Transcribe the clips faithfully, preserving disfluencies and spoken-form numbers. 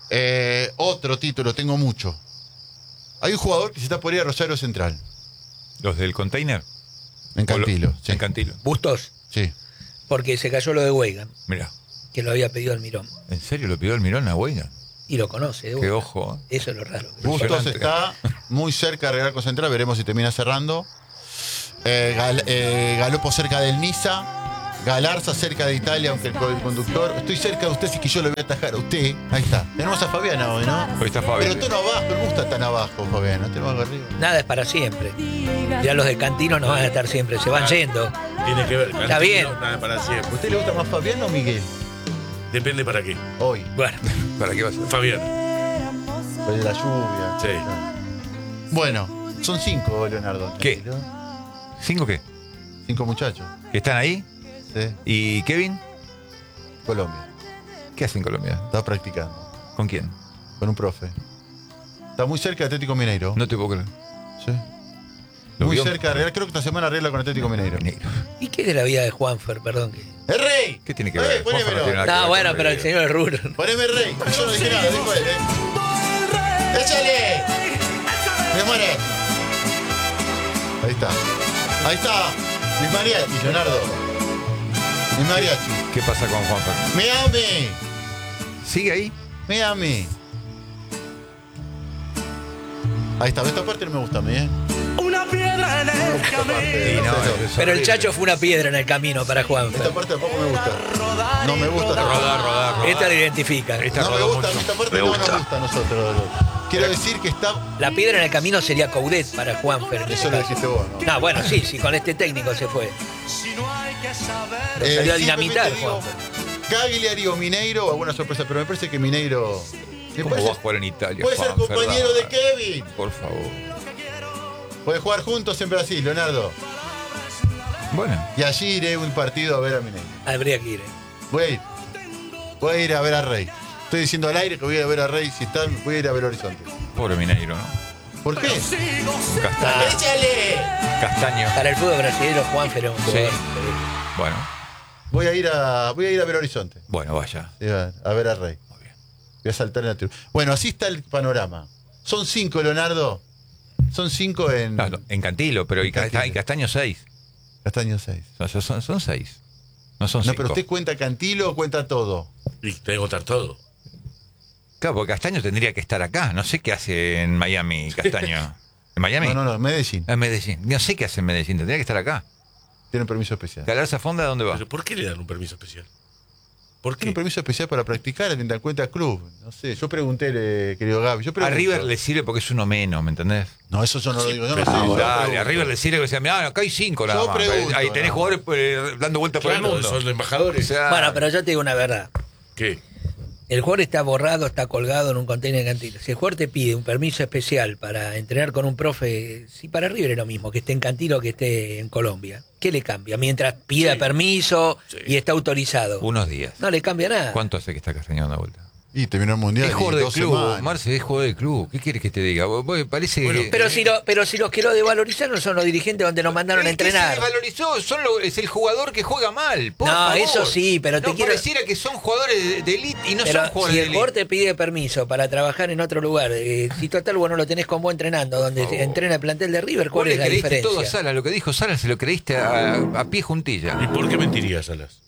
Eh, otro título, tengo mucho. Hay un jugador que se está por ir a Rosario Central. ¿Los del container? En Cantilo. Sí. En Cantilo. Bustos, Sí. porque se cayó lo de Weigan, Mirá. que lo había pedido Almirón. ¿En serio lo pidió el Mirón a Weigan? Y lo conoce. de Qué una. ojo. ¿eh? Eso es lo raro. Bustos Impresionante. está muy cerca de arreglar con Central, veremos si termina cerrando. Eh, Gal- eh, Galopo cerca del Niza. Galarza cerca de Italia, aunque el, co- el conductor. Estoy cerca de usted, así que yo lo voy a atajar a usted. Ahí está. Tenemos a Fabiana hoy, ¿no? Hoy está Fabián. Pero tono abajo, no me gusta tan abajo, Fabiana. Tenemos algo arriba. Nada es para siempre. Ya los de Cantino no van a estar siempre, se van yendo. Tiene que ver. Está Cantino, bien. Nada para siempre. ¿A usted le gusta más Fabián o Miguel? Depende para qué. Hoy. Bueno, ¿Para qué va a ser? Fabián. Por la lluvia. Sí. Bueno, son cinco, Leonardo. ¿Qué? Tranquilo. ¿Cinco qué? Cinco muchachos. ¿Que están ahí? Sí. ¿Y Kevin? Colombia. ¿Qué hace en Colombia? Está practicando. ¿Con quién? Con un profe. Está muy cerca de Atlético Mineiro. No te puedo creer. Sí. ¿Lo Muy vio? cerca de arreglar. Creo que esta semana arregla con Atlético Mineiro. Mineiro. ¿y qué de la vida de Juanfer? Perdón. que ¡El rey! ¿Qué tiene que Eh, ver? ponémelo. Juanfer no tiene nada que No, ver bueno, con pero el River. señor es rubro. Poneme el rey. Yo no dije nada, dijo él, ¿eh? ¡Échale! ¡Me muere! Ahí está. Ahí está. Mi mariachi, Leonardo. Mi mariachi. ¿Qué pasa con Juanfer? ¡Miami! ¿Sigue ahí? ¡Miami! Ahí está. Esta parte no me gusta a mí, ¿eh? Una piedra en el camino. Sí, no, es Pero el horrible. Chacho fue una piedra en el camino para Juanfer. Esta parte tampoco me gusta. No me gusta. esta parte. Rodar, rodar, rodar. Esta la identifica. Esta No me rodó gusta, a mí mucho. esta parte Me no gusta. nos gusta a nosotros. Quiero decir que está. La piedra en el camino sería Coudet para Juanfer. en Eso este lo caso. dijiste vos, ¿no? No, bueno, sí, sí, con este técnico se fue. Si no hay que saber. Lo salió a simplemente dinamitar, digo, Juanfer. Cagliari o Mineiro o alguna sorpresa, pero me parece que Mineiro. me ¿Cómo puede va a ser- jugar en Italia? Puede ser Juanfer? compañero de Dale. Kevin. Por favor. Puede jugar juntos en Brasil, Leonardo. Bueno. Y allí iré un partido a ver a Mineiro. Habría que ir. eh. Voy a ir. Voy a ir a ver a Rey. Estoy diciendo al aire que voy a ver a Rey. Si está, voy a ir a ver Horizonte. Pobre Mineiro, ¿no? ¿Por qué? Castaño. ¡Échale! Castaño. Para el fútbol brasileño, Juanfer es un Sí. jugador. Bueno. Voy a ir a, voy a ir a ver Horizonte. Bueno, vaya. Sí, a a ver a Rey. Muy bien. Voy a saltar en la tribuna. Bueno, así está el panorama. Son cinco, Leonardo. Son cinco en No, no, en Cantilo, pero y En Cantilo. Casta- y Castaño seis. Castaño seis. No, son, son, son seis. No son No, cinco. pero usted cuenta Cantilo o cuenta todo. Y te debo contar todo. Claro, porque Castaño tendría que estar acá. No sé qué hace en Miami, Castaño. ¿En Miami? No, no, no, Medellín. En Medellín. No sé qué hace en Medellín. Tendría que estar acá. Tiene un permiso especial. ¿Galarza Fonda dónde va? ¿Pero por qué le dan un permiso especial? ¿Por Tiene qué? un permiso especial para practicar en el cuenta club. No sé, yo pregunté, eh, querido Gaby. Yo A pregunto. River le sirve porque es uno menos, ¿me entendés? No, eso yo no lo digo. Yo no pero- sé. yo Dale, pregunto. a River le sirve que sea, mirá, acá hay cinco nada Yo más. pregunto, Ahí tenés no. jugadores eh, dando vueltas por el Claro, mundo. son los embajadores. O sea, Bueno, pero yo te digo una verdad. ¿Qué? El jugador está borrado, está colgado en un container de Cantilo. Si el jugador te pide un permiso especial para entrenar con un profe, si para River es lo mismo, que esté en Cantilo o que esté en Colombia, ¿qué le cambia? Mientras pida Sí. permiso Sí. y está autorizado. unos días. No le cambia nada. ¿Cuánto hace que está Castaño dando vuelta? Y terminó el mundial. Es y jugador del dos club, semanas. Marce, es jugador del club. ¿Qué quieres que te diga? Vos- vos parece Bueno, que... Pero si, lo, pero si los que lo devalorizaron son los dirigentes donde nos mandaron a Es que entrenar. se valorizó, son lo- es el jugador que juega mal. Por No, favor. eso sí, pero te no quiero- pareciera que son jugadores de, de elite y no Pero son jugadores si de el elite. jugador te pide permiso para trabajar en otro lugar, eh, si total vos no lo tenés con vos entrenando, donde favor. entrena el plantel de River, Vos ¿cuál le es la creíste diferencia? todo a Salas, lo que dijo Salas se lo creíste a, a pie ¿Y juntilla. por qué mentirías, Salas?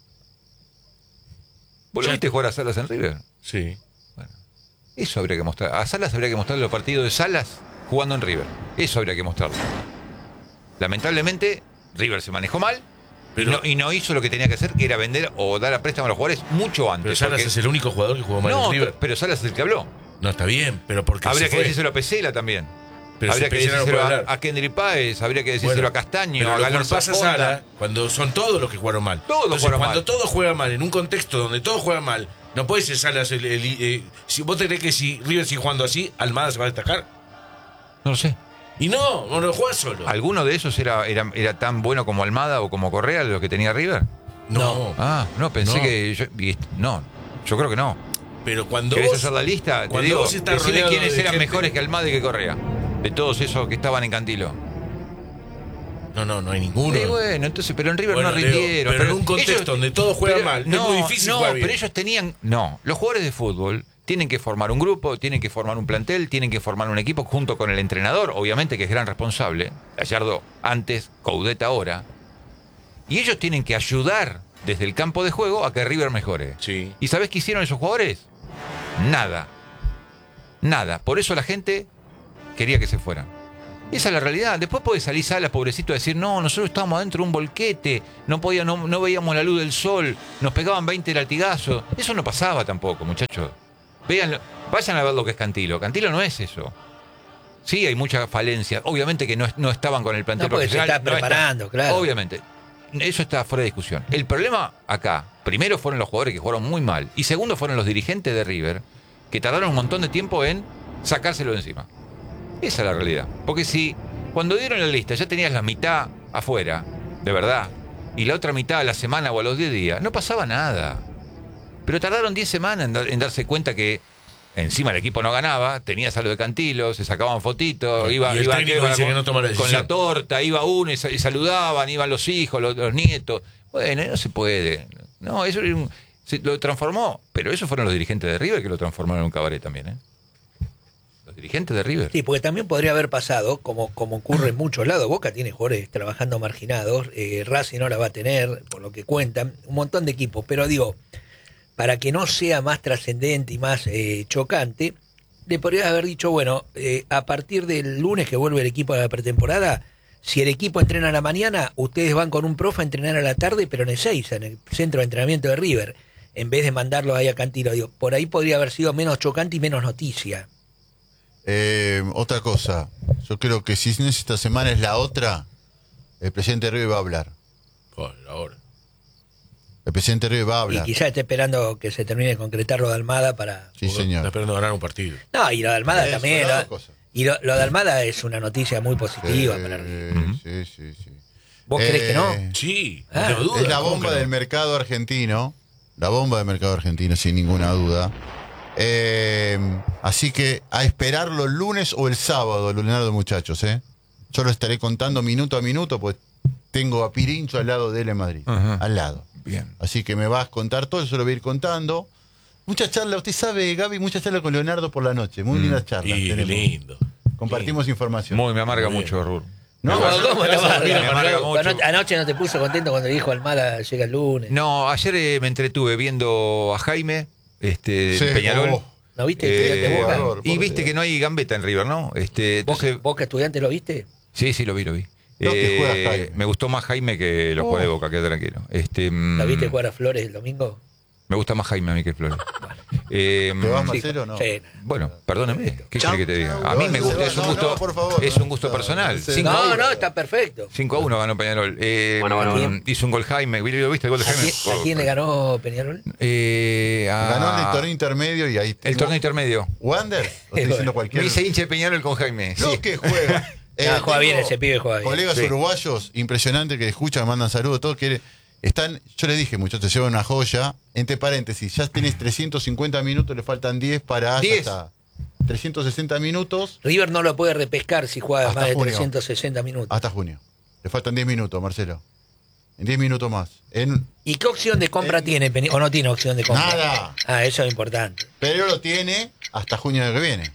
¿Vos lo Ya- viste jugar a Salas en River? Sí. Eso habría que mostrar. A Salas habría que mostrarle los partidos de Salas jugando en River. Eso habría que mostrarlo. Lamentablemente, River se manejó mal Pero, no- y no hizo lo que tenía que hacer, que era vender o dar a préstamo a los jugadores mucho antes. pero Salas porque- es el único jugador que jugó mal No, en River. pero, pero Salas es el que habló. No, está bien, pero porque Habría se que fue. decírselo a Pesela también. Pero habría si que Pesela no decírselo puede a, hablar. a Kendry Páez, habría que decírselo Bueno, a Castaño, pero a lo Galarza culpás a Fonda. Sala cuando son todos los que jugaron mal. Todos Entonces, jugaron cuando mal. todos juegan mal, en un contexto donde todos juegan mal, no puede ser Salas el, el- eh, si vos te crees que si River sigue jugando así, Almada se va a destacar. No lo sé. Y no, no lo juega solo. ¿Alguno de esos era, era, era tan bueno como Almada o como Correa, de los que tenía River? No. Ah, no, pensé No. que... Yo, y- no, yo creo que no. Pero cuando ¿Querés vos, hacer la lista? Te cuando digo, vos estás decime rodeado quiénes de eran gente- mejores que Almada y que Correa. De todos esos que estaban en Cantilo. No, no, no hay ninguno. Y bueno, entonces, pero en River Bueno, no Leo, rindieron. pero en un contexto donde todos juegan mal, es muy difícil No, jugar bien. pero ellos tenían... No, los jugadores de fútbol Tienen que formar un grupo, tienen que formar un plantel, tienen que formar un equipo junto con el entrenador, obviamente que es gran responsable. Gallardo antes, Coudet ahora. Y ellos tienen que ayudar desde el campo de juego a que River mejore. Sí. ¿Y sabés qué hicieron esos jugadores? Nada. Nada. Por eso la gente quería que se fueran. Esa es la realidad. Después puede salir Salas, pobrecito, a decir, no, nosotros estábamos adentro de un volquete, no, podía, no, no veíamos la luz del sol, nos pegaban veinte latigazos. Eso no pasaba tampoco, muchachos. Vean, vayan a ver lo que es Cantilo. Cantilo no es eso. Sí, hay mucha falencia. Obviamente que no, no estaban con el plantel No, porque se profesional. está preparando, claro. Obviamente. Eso está fuera de discusión. El problema acá, primero fueron los jugadores que jugaron muy mal. Y segundo fueron los dirigentes de River, que tardaron un montón de tiempo en sacárselo de encima. Esa es la realidad. Porque si cuando dieron la lista ya tenías la mitad afuera, de verdad, y la otra mitad a la semana o a los diez días, no pasaba nada. Pero tardaron diez semanas en, dar, en darse cuenta que encima el equipo no ganaba, tenías algo de Cantilo, se sacaban fotitos, iba, Y el iba técnico iba dice con, que no toma la con decisión. la torta, iba uno y, sa- y saludaban, iban los hijos, los, los nietos. Bueno, no se puede. No, eso era un- se lo transformó, pero esos fueron los dirigentes de River que lo transformaron en un cabaret también, ¿eh? Los dirigentes de River. Sí, porque también podría haber pasado, como, como ocurre en muchos lados. Boca tiene jugadores trabajando marginados, eh, Racing no la va a tener, por lo que cuentan, un montón de equipos. Pero digo, para que no sea más trascendente y más eh, chocante, le podrías haber dicho, bueno, eh, a partir del lunes que vuelve el equipo a la pretemporada, si el equipo entrena a la mañana, ustedes van con un profe a entrenar a la tarde, pero en el Ezeiza, en el centro de entrenamiento de River, en vez de mandarlo ahí a Cantilo. Digo, por ahí podría haber sido menos chocante y menos noticia. Eh, otra cosa, yo creo que si esta semana es la otra, el presidente de River va a hablar. Por ahora. El presidente de River va a Y hablar. quizás esté esperando que se termine de concretar lo de Almada para... Sí, Está señor. esperando ganar un partido. No, y lo de Almada Eso, también. las Lo, dos cosas. y lo, lo de Almada es una noticia muy positiva para River. Eh, sí, sí, sí. ¿Vos crees que no? Eh, Sí, Ah, no tengo duda. Es la ¿Cómo bomba que no? del mercado argentino. La bomba del mercado argentino, sin ninguna duda. Eh, así que a esperarlo el lunes o el sábado, Leonardo, muchachos. ¿eh? Yo lo estaré contando minuto a minuto, pues tengo a Pirincho al lado de él en Madrid. Ajá. Al lado. Bien. Así que me vas a contar todo, eso lo voy a ir contando. Mucha charla, usted sabe, Gaby, mucha charla con Leonardo por la noche. Muy lindas charlas. Y tenemos. lindo. Compartimos información. Muy, me amarga Muy mucho, Rur. No, ¿Cómo, no, cómo no, te no, amarga? me amarga mucho. Anoche, anoche no te puso contento cuando dijo Almada llega el lunes. No, ayer eh, me entretuve viendo a Jaime, este, Sí, de Peñarol. oh. ¿No viste Eh, Estudiante de Boca? horror. y por viste Dios. que no hay gambeta en River, ¿no? Este, ¿Boca, entonces, Boca Estudiante lo viste? sí, sí, lo vi, lo vi. No, que juega Eh, Jaime. me gustó más Jaime que los Oh. jugadores de Boca, queda tranquilo. Este, ¿La mm, viste jugar a Flores el domingo? me gusta más Jaime a mí que Flores. Eh, ¿Te vas, mm, Marcelo, o no? Sí. bueno, perdóneme, ¿qué Chao. quiere que te diga? A mí me No, gusta, es un no, gusto, no, por favor, es no. un gusto No, personal. sí. cinco a No, uno. no, está perfecto. cinco a uno ganó Peñarol. Eh, Bueno, bueno, bueno. mm, Hizo un gol Jaime. ¿Lo viste el gol de ¿A Jaime? quién, a quién le ganó Peñarol? Eh, a- Ganó en el torneo intermedio y ahí. el torneo intermedio. ¿Wander? ¿O estoy Bueno. diciendo Me cualquier? hice hincha de Peñarol con Jaime. Lo sí. que juega. Eh, Ah, juega bien tengo ese pibe, juega bien. Colegas Sí. uruguayos, impresionante que escuchan, mandan saludos, todos quieren. Están, yo les dije, muchachos, te llevan una joya. Entre paréntesis, ya tenés trescientos cincuenta minutos, le faltan diez para diez. hasta trescientos sesenta minutos River no lo puede repescar si juega Hasta más de junio. trescientos sesenta minutos. hasta junio. Le faltan diez minutos, Marcelo. En diez minutos más. En, ¿Y qué opción de compra Eh, tiene Peñarol? ¿O no tiene opción de compra? Nada. Ah, eso es importante. pero lo tiene hasta junio del que viene.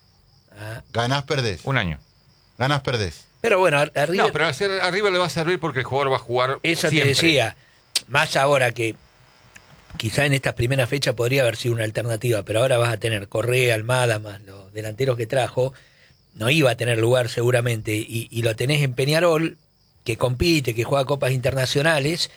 Ah, Ganás, perdés. Uh. Un año. Ganás, perdés. pero bueno, a, a River, No, pero a ser- a River le va a servir porque el jugador va a jugar. eso siempre. te decía. Más ahora que quizá en estas primeras fechas podría haber sido una alternativa, pero ahora vas a tener Correa, Almada, más los delanteros que trajo. No iba a tener lugar seguramente. Y, y lo tenés en Peñarol, que compite, que juega copas internacionales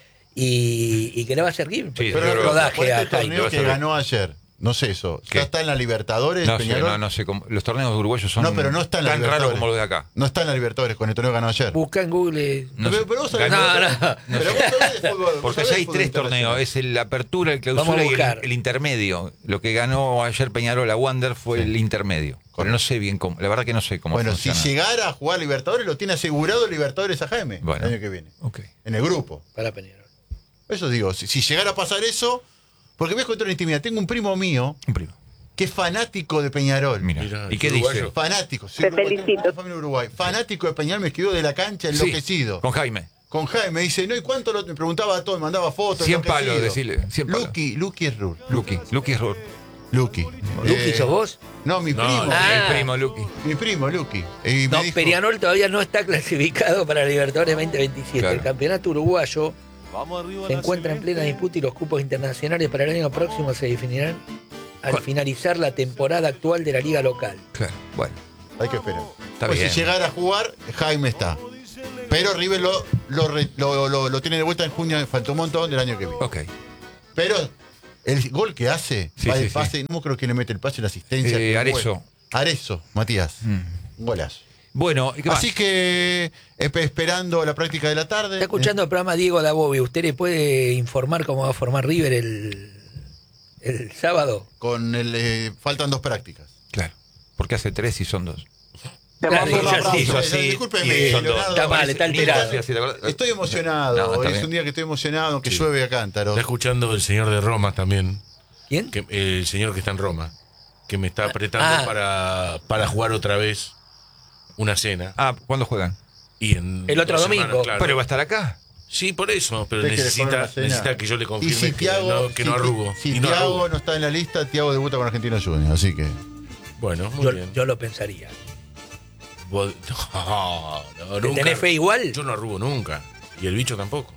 y, y que le va a servir Sí, pero pero el rodaje por a este Jaime. torneo va a que servir. ganó ayer, no sé eso. ¿Qué? ¿Ya está en la Libertadores, No sé, Peñarol? no, no sé cómo. Los torneos uruguayos son No, pero no está en la tan raros Libertadores. como los de acá. No está en la Libertadores con el torneo que ganó ayer. Busca en Google. No pero, sé. pero vos sabés, Ganó- No, no. pero vos sabés de fútbol, vos Porque sabés allá de hay fútbol tres internacional. torneos, es el- la apertura, el Vamos clausura a y el, buscar. el intermedio. Lo que ganó ayer Peñarol a Wander fue Sí. el intermedio. Pero Correcto. no sé bien cómo, la verdad que no sé cómo Bueno, funciona. si llegara a jugar Libertadores, lo tiene asegurado Libertadores a Jaime Bueno. el año que viene. Ok. En el grupo. Para Peñarol. Eso digo, si, si llegara a pasar eso, porque voy a contar una intimidad. Tengo un primo mío Un primo. que es fanático de Peñarol. Mira. Mira, ¿Y qué es dice? uruguayo. Fanático. Sí, Te uruguay, tengo felicito. mucha familia en Uruguay. Fanático de Peñarol, me escribió de la cancha Sí, enloquecido. con Jaime. Con Jaime, dice, no, ¿y cuánto lo, me preguntaba a todo? Me mandaba fotos. cien enloquecido. palos, decirle. cien palos. Lucky, Lucky Rur. Lucky. Lucky es Rur. Luqui. ¿Luqui Eh, sos vos? No, mi No, primo. Ah. El primo Luqui. Mi primo, Luqui. Y No, me dijo, Peñarol todavía no está clasificado para Libertadores veinte veintisiete. Claro. El campeonato uruguayo se encuentra en plena disputa y los cupos internacionales para el año próximo se definirán al ¿Cuál? finalizar la temporada actual de la liga local. Claro, bueno. hay que esperar. Está Pues bien. si llegara a jugar, Jaime está. Pero River lo, lo, re- lo, lo- lo tiene de vuelta en junio, faltó un montón del año que viene. Ok. Pero el gol que hace, Sí, va sí, el sí. pase, no creo que le mete el pase y la asistencia. Eh, que Arezzo. bueno. Arezzo, Matías. Mm. Un golazo. Bueno, ¿y qué más? Así que espe- esperando la práctica de la tarde. Está escuchando el programa Diego Dabovio. ¿Usted le puede informar cómo va a formar River el, el sábado? Eh, con el, eh, faltan dos prácticas. Claro. Porque hace tres y son dos. Claro, mando un ya abrazo. sí. Hizo así, Discúlpeme, y son dos. Leonardo. Está mal, está alterado. Sí, sí, ¿te acordás? Estoy emocionado. No, está Hoy es bien. un día que estoy emocionado, que Sí. llueve a cántaros. Está escuchando el señor de Roma también. ¿Quién? Que, eh, el señor que está en Roma. Que me está apretando Ah. para, para jugar otra vez una cena. Ah, ¿cuándo juegan? Y en El otro dos domingo. semanas, claro. Pero va a estar acá. Sí, por eso. Pero ¿Usted quiere jugar necesita, una cena? necesita que yo le Y confirme si que, Thiago, no, que si, no arrugo. si y no Thiago arrugo. no está en la lista, Thiago debuta con Argentino Juniors, así que. Bueno, muy Yo, bien. yo lo pensaría. Vos- No, no, ¿Te nunca. tenés fe igual? Yo no arrugo nunca. Y el bicho tampoco.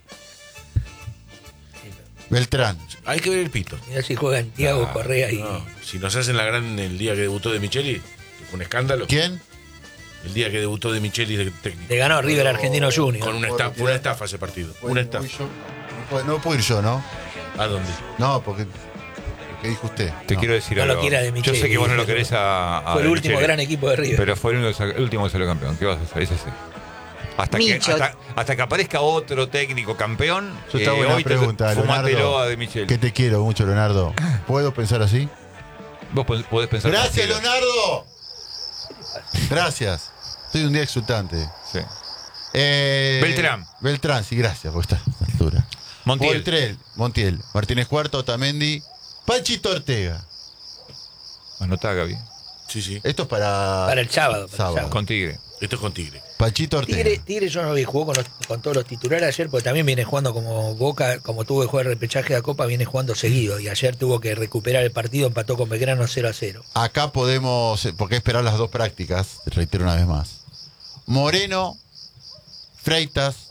Beltrán. Hay que ver el pito. Mirá si juegan Thiago Ah, Correa y. no. Si nos hacen la gran el día que debutó de Micheli, que fue un escándalo. ¿Quién? El día que debutó de Micheli de técnico. Le ganó River Argentino Junior. Con una estafa, una estafa ese partido. Una estafa. Voy yo. No puedo, no puedo ir yo, ¿no? ¿A dónde? No, porque. ¿Qué dijo usted? Te No. quiero decir No lo algo. quiera de Yo Micheli, sé que vos no lo dice. querés a, a Fue el de último Micheli, gran equipo de River. Pero fue el, único- el último que salió campeón. ¿Qué vas a hacer? Es así. Hasta que, Micho. hasta, hasta que aparezca otro técnico campeón, Yo te hago eh, una hoy te- pregunta, fumátelo Leonardo. a De Micheli. Que te quiero mucho, Leonardo. ¿Puedo pensar así? Vos pod- podés pensar. Gracias, tranquilo. Leonardo. Gracias. Estoy un día exultante. Sí. Eh, Beltrán. Beltrán, sí, gracias, porque está a esta altura. Montiel. Montiel. Montiel. Martínez Cuarto, Otamendi. Panchito Ortega. Anotá, Gaby. Sí, sí. Esto es para. Para el sábado. Para el Sábado. sábado. Con Tigre. Esto es con Tigre. Panchito Ortega. Tigre, Tigre yo no vi, jugó con, los- con todos los titulares ayer, porque también viene jugando como Boca, como tuvo que jugar el repechaje de la Copa, viene jugando seguido. Y ayer tuvo que recuperar el partido, empató con Belgrano cero a cero. Acá podemos, eh, porque esperar las dos prácticas, reitero una vez más. Moreno, Freitas,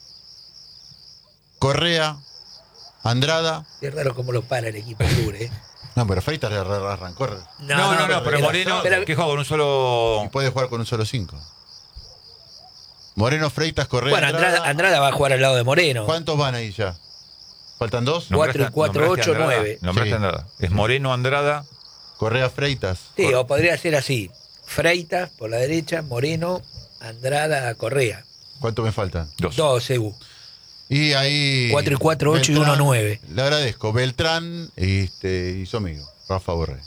Correa, Andrada. Es raro cómo lo para el equipo Tigre. ¿eh? No, pero Freitas le arra- arrancó No, no, no, pero Moreno, pero- que juega con un solo. y puede jugar con un solo cinco. Moreno, Freitas, Correa, Bueno, Andrada, Andrada va a jugar al lado de Moreno. ¿Cuántos van ahí ya? ¿Faltan dos? No. cuatro y Nombraste- cuatro, nombraste ocho, Andrada. nueve. Nombraste Sí. Andrada. Es Moreno, Andrada. Correa, Freitas. Sí, o podría ser así. Freitas por la derecha, Moreno, Andrada, Correa. ¿Cuántos me faltan? Dos. Dos, Ebu. Y ahí. Cuatro y cuatro, ocho y Beltrán, uno, nueve. Le agradezco. Beltrán este, y su amigo, Rafa Borré.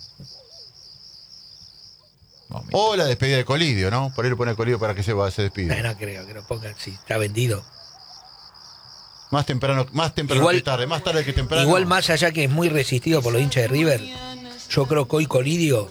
No, mira. O la despedida de Colidio, ¿no? Por ahí le pone a Colidio para que se, va, se despida. No, no creo que lo pongan así. Está vendido. Más temprano, más temprano Igual- que tarde, más tarde que temprano. Igual más allá que es muy resistido por los hinchas de River, yo creo que hoy Colidio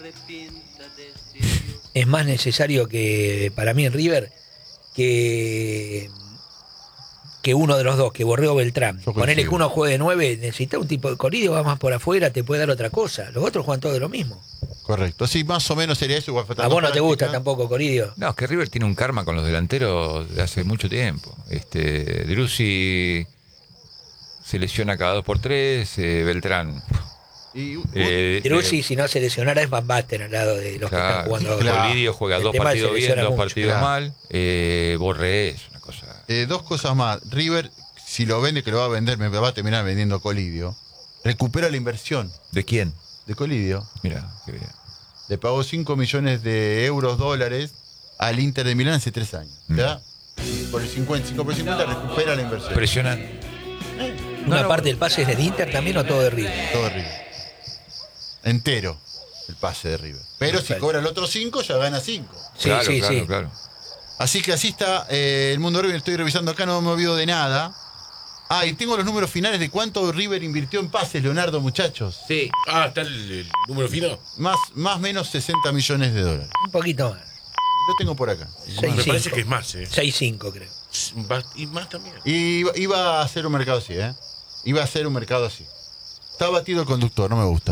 es más necesario que para mí en River que que uno de los dos, que Borré o Beltrán. Yo Ponele coincido. que uno juegue de nueve, necesita un tipo de Colidio, va más por afuera, te puede dar otra cosa. Los otros juegan todo de lo mismo. Correcto. Sí, más o menos sería eso. Igual faltan A dos vos no te gusta prácticas. tampoco Colidio. No, es que River tiene un karma con los delanteros de hace mucho tiempo. Este, Driussi se lesiona cada dos por tres, eh, Beltrán. Y, Eh, Driussi, eh, si no se lesionara, es Van Basten al lado de los que están claro, jugando. claro. Colidio juega El dos tema es que partidos se bien, lesiona dos mucho, partidos claro. mal. Eh, Borré es una cosa. eh, dos cosas más. River, si lo vende, que lo va a vender, me va a terminar vendiendo Colidio. Recupera la inversión ¿De quién? de Colidio. Mira, qué bien. Le pagó cinco millones de euros, dólares al Inter de Milán hace tres años. ¿Ya? Y por el cincuenta, cinco por cincuenta recupera la inversión. Impresionante. Una No, no. parte del pase es del Inter también o todo de River. Todo River. Entero el pase de River. Pero si Perfecto. cobra el otro cinco, ya gana cinco. Sí, claro, sí, claro, sí. claro. Así que así está eh, el mundo River. Estoy revisando acá, no me olvido de nada. Ah, y tengo los números finales de cuánto River invirtió en pases, Leonardo, muchachos. Sí. Ah, está el, el número fino. Más más menos sesenta millones de dólares. Un poquito más. Lo tengo por acá. Seis, Me parece cinco. que es más, ¿eh? seis cinco creo. Va- Y más también. Y iba, iba a hacer un mercado así, ¿eh? Iba a hacer un mercado así. Está batido el conductor, no me gusta.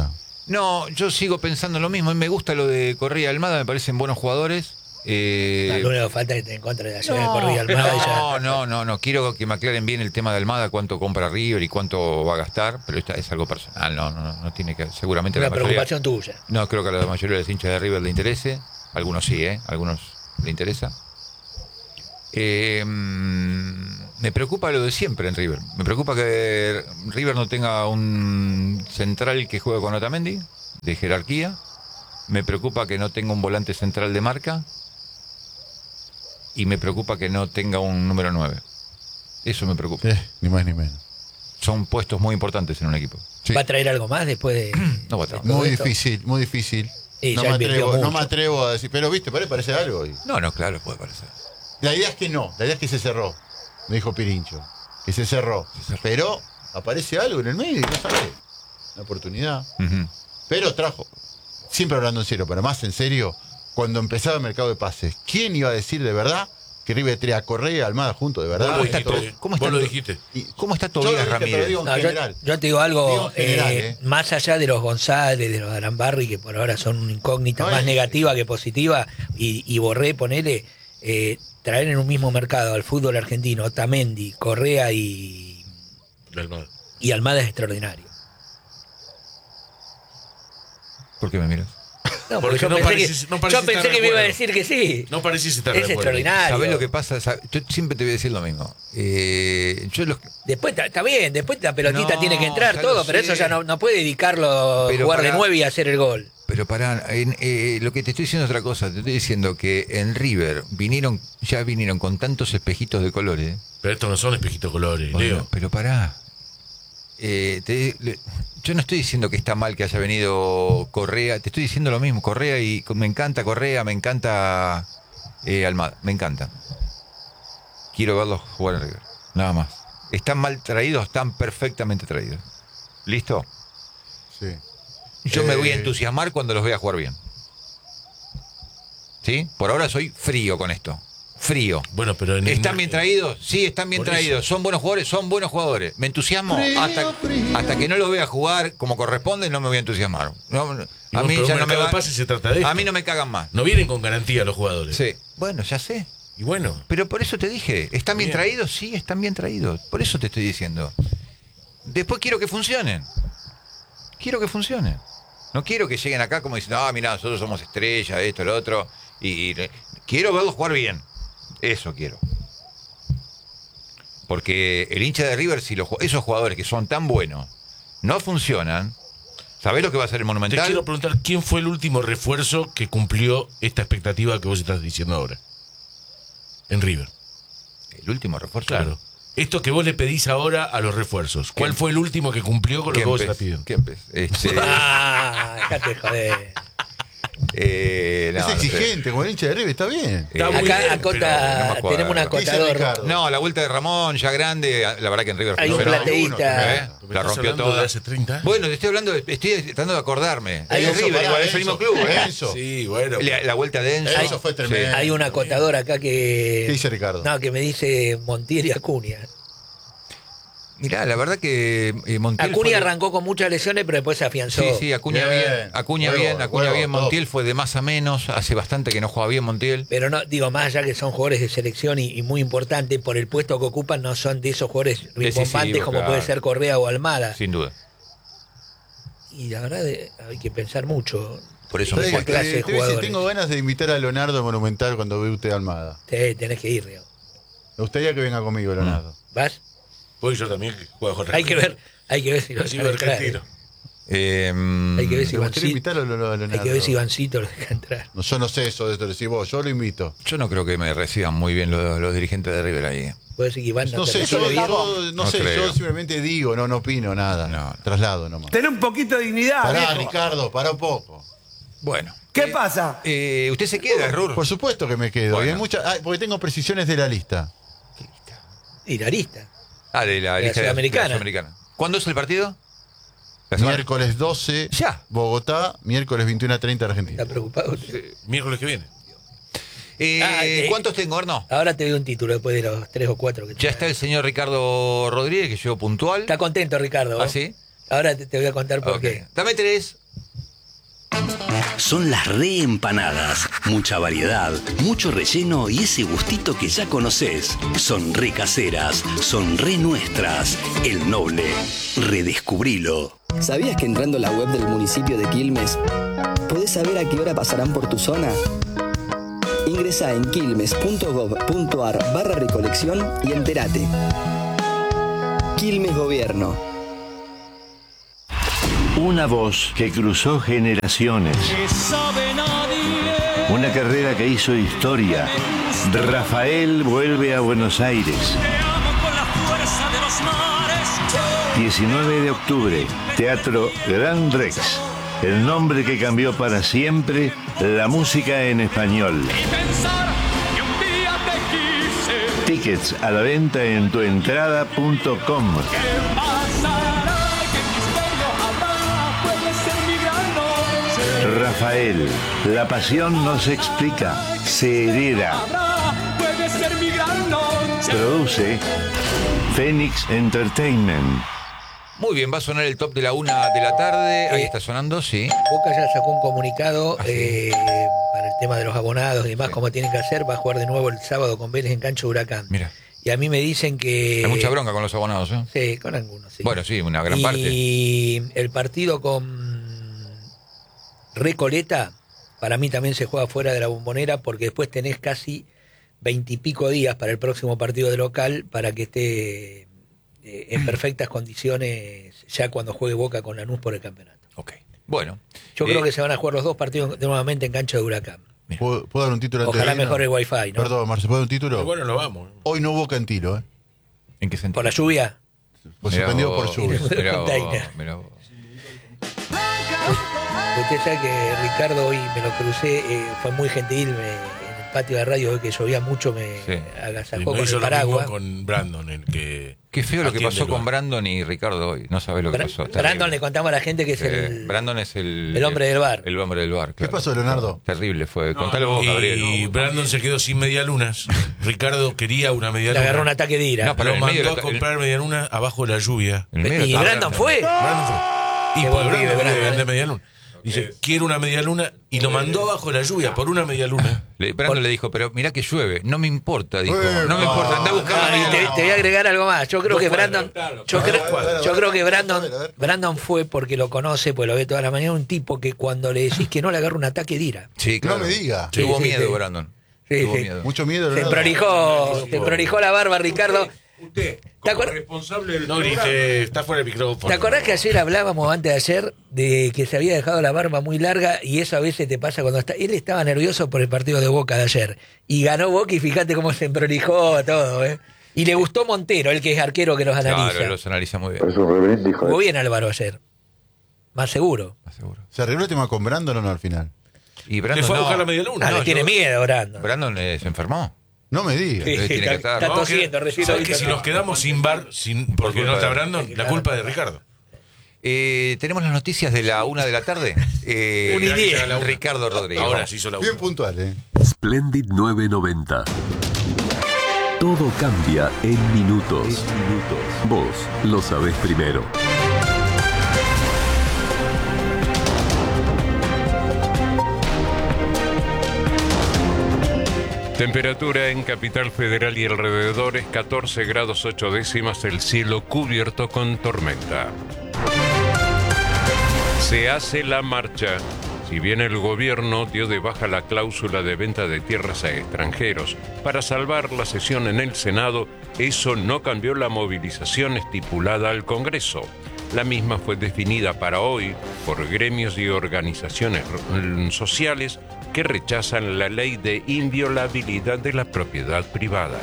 No, yo sigo pensando lo mismo. A mí me gusta lo de Correa y Almada, me parecen buenos jugadores. Eh, Lo único que falta es que esté en contra de la ciudad no, de Correa Almada. y ya- no, no, no, no. Quiero que me aclaren bien el tema de Almada, cuánto compra River y cuánto va a gastar, pero esto es algo personal. No, no, no, no tiene que. Seguramente Una la mayoría. preocupación tuya. No creo que a la mayoría de los hinchas de River le interese. Algunos sí, ¿eh? Algunos le interesa. Eh, mm, me preocupa lo de siempre en River. Me preocupa que River no tenga un central que juegue con Otamendi, de jerarquía. Me preocupa que no tenga un volante central de marca. Y me preocupa que no tenga un número nueve. Eso me preocupa. Eh, ni más ni menos. Son puestos muy importantes en un equipo. Sí. ¿Va a traer algo más después de.? No va a traer. de todo Muy esto? difícil, muy difícil. Y no, ya me invirtió atrevo, no mucho. me atrevo a decir, pero viste, parece, parece algo. Y- No, no, claro, puede parecer. La idea es que no, la idea es que se cerró, me dijo Pirincho, que se cerró. Se cerró. Pero aparece algo en el medio y no sabes. Una oportunidad. Ujú. Pero trajo, siempre hablando en serio, pero más en serio, cuando empezaba el mercado de pases, ¿quién iba a decir de verdad que River traía a Correa y Almada juntos, de verdad? Vos lo está dijiste. todo- cómo está Vos lo todo- dijiste. Y- ¿Cómo está Yo lo Tobías dije, pero Ramírez? digo en No, yo, general. yo te digo algo, Digo en general, eh, eh. más allá de los González, de los Arambarri, que por ahora son una incógnita No, más es- negativa que positiva, y, y Borré, ponele, eh, traer en un mismo mercado al fútbol argentino Otamendi, Correa y, La Almada. y Almada es extraordinario. ¿Por qué me miras? No, Porque yo no pensé, pareces- que, no yo pareces pensé estar de que me iba a acuerdo. decir que sí. No parecís estar es de acuerdo. extraordinario. ¿Sabés lo que pasa? ¿Sabés? Yo siempre te voy a decir lo mismo. Eh, yo los, Después está, está bien, después la pelotita No, tiene que entrar ya todo, lo pero sé. eso ya no, no puede dedicarlo a Pero jugar de pará. nueve y hacer el gol. pero pará, en, eh, lo que te estoy diciendo es otra cosa. Te estoy diciendo que en River vinieron, ya vinieron con tantos espejitos de colores. Pero estos no son espejitos colores, Bueno, Leo. pero pará. Eh, te- le- yo no estoy diciendo que está mal que haya venido Correa, te estoy diciendo lo mismo. Correa y me encanta Correa, me encanta eh, Almada, me encanta. Quiero verlos jugar en River, nada más. Están mal traídos, están perfectamente traídos. ¿Listo? Sí. Yo me voy a Eh, entusiasmar cuando los vea jugar bien. ¿Sí? Por ahora soy frío con esto. Frío. Bueno, pero en ¿Están bien traídos? Sí, están bien Por traídos. ¿Son buenos jugadores? Son buenos jugadores. Me entusiasmo Frío, hasta, frío. hasta que no los vea jugar como corresponde, no me voy a entusiasmar. No, no, Y a vos, mí pero ya un no me mercado va- de pases se trata de esto. A mí no me cagan más. No vienen con garantía los jugadores. Sí. Bueno, ya sé. Y bueno, Pero por eso te dije, ¿están bien, Bien. traídos? Sí, están bien traídos. Por eso te estoy diciendo. Después quiero que funcionen. Quiero que funcionen. No quiero que lleguen acá como diciendo, ah, mira, nosotros somos estrellas, esto, lo otro. Y, y quiero verlos jugar bien. Eso quiero. Porque el hincha de River, si los, ju- esos jugadores que son tan buenos no funcionan, ¿sabés lo que va a ser el te Monumental? quiero preguntar, ¿quién fue el último refuerzo que cumplió esta expectativa que vos estás diciendo ahora? En River. El último refuerzo. Claro. Esto que vos le pedís ahora a los refuerzos. ¿Cuál ¿Quién? fue el último que cumplió con lo que vos estás Kempes. pidiendo? Kempes. Este, Ah, dejate de joder. eh, no, es no sé. exigente, como el hincha de River, está bien. Está muy Acá bien, acota, pero no me acuerdo. tenemos un ¿Qué dice acotador. Ricardo? No, la vuelta de Ramón, ya grande, la verdad que en River Hay un fenomenal. plateísta. ¿Eh? ¿Me La estás rompió hablando toda. de hace treinta años? Bueno, te estoy hablando, de- estoy tratando de acordarme. Hay Es un- River, pará, igual, es el Enzo, mismo club. ¿eh? Enzo. Sí, bueno. La, la vuelta de Enzo. Eso fue tremendo. Sí. Hay un acotador acá que. ¿Qué dice Ricardo? No, que me dice Montiel y Acuña. Mirá, la verdad que eh, Montiel. Acuña fue- arrancó con muchas lesiones, pero después se afianzó. Sí, sí, Acuña Bien. bien. Acuña Huevo, bien, Acuña huevo, bien. todo. Montiel fue de más a menos. Hace bastante que no juega bien Montiel. Pero no, digo, más allá que son jugadores de selección y, y muy importantes, por el puesto que ocupan, no son de esos jugadores rimbombantes Decisivos, como claro. puede ser Correa o Almada. Sin duda. Y la verdad de- hay que pensar mucho. Por eso Esa me Te- fue. clase te- de te voy a decir, jugadores. tengo ganas de invitar a Leonardo Monumental cuando ve usted a Almada. Te, tenés que ir, Río. Me gustaría que venga conmigo, Leonardo. ¿Vas? Voy yo también que juego con Hay que ver, hay que ver si lo Así dejan ver qué entrar. tiro. Eh, Hay que ver si Me gustaría Ivancito, invitarlo a Leonardo. hay que ver si Ivancito lo deja entrar. No, yo no sé eso de esto, lo decís vos, yo lo invito. Yo no creo que me reciban muy bien los, los dirigentes de River ahí. Puede ser que Iván no, No te sé, yo, recibe bien. yo- no No sé, creo. yo simplemente digo, no, no opino nada. No, no. Traslado nomás. Tener un poquito de dignidad. Pará, viejo. Ricardo, pará un poco. Bueno. ¿Qué Eh, pasa? eh, ¿Usted se queda, Rur? Por supuesto que me quedo. Bueno. Y hay muchas, ah, porque tengo precisiones de la lista. Y la lista. Ah, de la, la lista de- Sudamericana. de la Sudamericana. ¿Cuándo es el partido? La semana- Miércoles doce, Ya. Bogotá, miércoles veintiuno a treinta, Argentina. ¿Está preocupado usted? Miércoles que viene. Eh, Ah, eh. ¿Cuántos tengo, Arno? Ahora te doy un título después de los tres o cuatro que Ya está el señor Ricardo Rodríguez, que llegó puntual. Está contento, Ricardo. ¿Ah, ¿vos? sí? Ahora te, te voy a contar por Ok. qué. Dame tres. son las reempanadas. Mucha variedad, mucho relleno y ese gustito que ya conoces. Son re caseras, son re nuestras. El Noble, redescubrilo. ¿Sabías que entrando a la web del municipio de Quilmes podés saber a qué hora pasarán por tu zona? Ingresá en quilmes.gov.ar barra recolección y entérate. Quilmes Gobierno. Una voz que cruzó generaciones. Una carrera que hizo historia. Rafael vuelve a Buenos Aires. diecinueve de octubre, Teatro Gran Rex. El nombre que cambió para siempre la música en español. Tickets a la venta en tuentrada punto com. Rafael, la pasión no se explica, se hereda. Produce Phoenix Entertainment. Muy bien, va a sonar el top de la una de la tarde. Ahí está sonando, sí. Boca ya sacó un comunicado Ah, sí. eh, para el tema de los abonados y demás, Sí. como tienen que hacer. Va a jugar de nuevo el sábado con Vélez en cancha de Huracán. Mira, Y a mí me dicen que... hay mucha bronca con los abonados, ¿eh? Sí, con algunos, sí. Bueno, sí, una gran y parte. Y el partido con Recoleta, para mí también se juega fuera de la Bombonera, porque después tenés casi veintipico días para el próximo partido de local para que esté eh, en perfectas condiciones ya cuando juegue Boca con Lanús por el campeonato. Ok. Bueno. Yo eh, creo que se van a jugar los dos partidos de nuevamente en cancha de Huracán. ¿Puedo, puedo dar un título antes Ojalá de irnos? mejore el wifi, ¿no? Perdón, Marce, ¿puedo dar un título? Bueno, nos vamos. Hoy no hubo Cantilo, ¿eh? ¿En qué sentido? ¿Por la lluvia? Pues Mirá suspendido vos, por lluvia. mirá vos, Container. mirá vos. Usted sabe que Ricardo hoy me lo crucé, eh, fue muy gentil, me, en el patio de radio, hoy que llovía mucho, me Sí. agasajó Y con no hizo el lo mismo paraguas. con Brandon, el que. Qué feo lo que atiende pasó el con bar. Brandon y Ricardo hoy. No sabés lo que Bra- pasó. Brandon terrible. le contamos a la gente que es Sí, el... Brandon es el... el hombre del bar. El hombre del bar, ¿Qué claro. pasó, Leonardo? Terrible fue. Contalo vos, Gabriel. Y Brandon se quedó sin medialunas. Ricardo quería una Le medialuna. agarró un ataque de ira. No, pero Lo en el medio mandó de a la- comprar medialuna abajo de la lluvia. En el medio de ¿Y la- Brandon fue? Brandon fue. Y Qué por buen pibe, Brandon quería Brandon, vender eh. medialuna. Dice, quiero una medialuna. Y lo mandó abajo de la lluvia por una medialuna. Le- Brandon le dijo, pero mirá que llueve. No me importa, dijo. Eh, No me importa, anda a buscar la Ah, y te, medialuna. te voy a agregar algo más. Yo creo que Brandon, yo creo, cuadros. yo creo que Brandon, A ver, a ver. Brandon fue porque lo conoce, pues lo ve toda la mañana, un tipo que cuando le decís que no le agarra un ataque de ira. Sí, claro. No me diga. Sí, Tuvo Sí, sí, miedo, sí. Brandon. Sí, Tuvo sí. miedo. Mucho miedo, Se Leonardo. prolijó, se prolijó la barba, Ricardo. Usted, ¿Te como acuerdas? responsable del No programa, grite, está fuera del micrófono. ¿Te acordás que ayer hablábamos, antes de ayer, de que se había dejado la barba muy larga y eso a veces te pasa cuando está... Él estaba nervioso por el partido de Boca de ayer y ganó Boca y fíjate cómo se prolijó todo, ¿eh? Y le gustó Montero, el que es arquero que los analiza. Claro, los analiza muy bien. Jugó bien Álvaro ayer. Más seguro. Más seguro. ¿Se arregló el tema con Brandon o no al final? Y Le Brandon fue a no. buscar la medialuna. Ah, No, le tiene yo- miedo, Brandon. Brandon eh, se enfermó. No me digas. Sí, tiene que está, estar. está Vamos que- tosiendo, recién ¿Sabes lo que vi si toser. nos quedamos sin bar, sin, porque culpa no está de- Brandon, la culpa es de Ricardo. Eh, Tenemos las noticias de la una de la tarde. Eh, Una idea. la- Ricardo Rodríguez. Ahora Vamos. se hizo la Bien una. puntual, ¿eh? Splendid nueve noventa. Todo cambia en minutos. Vos lo sabés primero. Temperatura en Capital Federal y alrededores catorce grados ocho décimas, el cielo cubierto con tormenta. Se hace la marcha. Si bien el gobierno dio de baja la cláusula de venta de tierras a extranjeros para salvar la sesión en el Senado, eso no cambió la movilización estipulada al Congreso. La misma fue definida para hoy por gremios y organizaciones mm, sociales que rechazan la ley de inviolabilidad de la propiedad privada.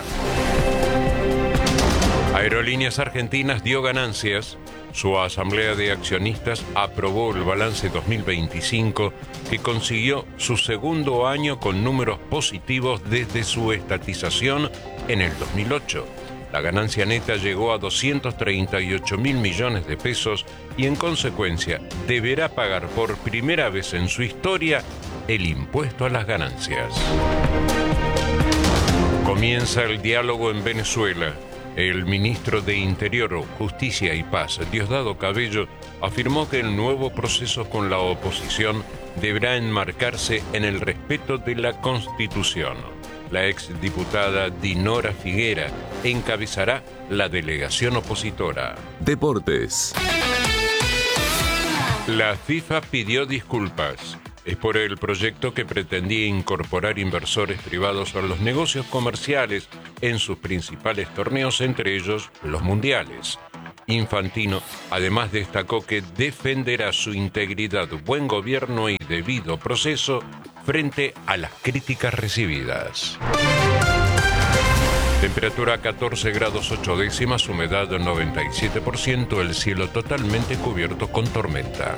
Aerolíneas Argentinas dio ganancias. Su asamblea de accionistas aprobó el balance dos mil veinticinco, que consiguió su segundo año con números positivos desde su estatización en el dos mil ocho. La ganancia neta llegó a doscientos treinta y ocho mil millones de pesos y en consecuencia deberá pagar por primera vez en su historia el impuesto a las ganancias. Comienza el diálogo en Venezuela. El ministro de Interior, Justicia y Paz, Diosdado Cabello, afirmó que el nuevo proceso con la oposición deberá enmarcarse en el respeto de la Constitución. La exdiputada Dinora Figuera encabezará la delegación opositora. Deportes. La FIFA pidió disculpas. Es por el proyecto que pretendía incorporar inversores privados a los negocios comerciales en sus principales torneos, entre ellos los mundiales. Infantino además destacó que defenderá su integridad, buen gobierno y debido proceso frente a las críticas recibidas. Temperatura catorce grados ocho décimas, humedad noventa y siete por ciento, el cielo totalmente cubierto con tormenta.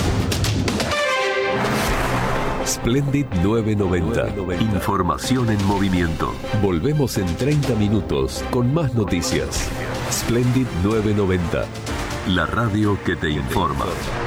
Splendid novecientos noventa. Información en movimiento. Volvemos en treinta minutos con más noticias. Splendid novecientos noventa. La radio que te informa.